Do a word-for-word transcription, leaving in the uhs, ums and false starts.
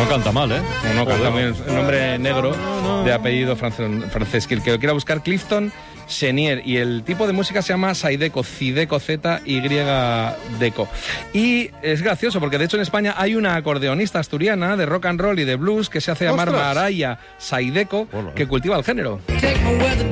canta mal, ¿eh? No, no canta bien. Un nombre negro de apellido francés. Que el que lo quiera buscar, Clifton Chenier. Y el tipo de música se llama Zydeco, Zydeco, Z Y Deco. Y es gracioso porque de hecho en España hay una acordeonista asturiana de rock and roll y de blues que se hace llamar ¡Ostras! Maraya Zydeco, Hola. que cultiva el género.